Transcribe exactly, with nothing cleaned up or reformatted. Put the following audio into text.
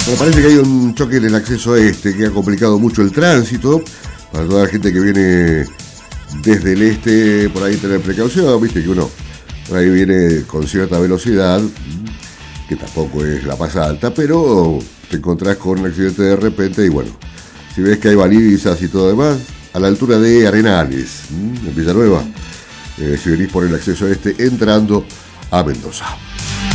Me parece que hay un choque en el acceso este que ha complicado mucho el tránsito. Para toda la gente que viene desde el este, por ahí tener precaución, viste que uno por ahí viene con cierta velocidad, que tampoco es la más alta, pero te encontrás con un accidente de repente y bueno, si ves que hay balizas y todo demás, a la altura de Arenales, en Villanueva, eh, si venís por el acceso este entrando a Mendoza.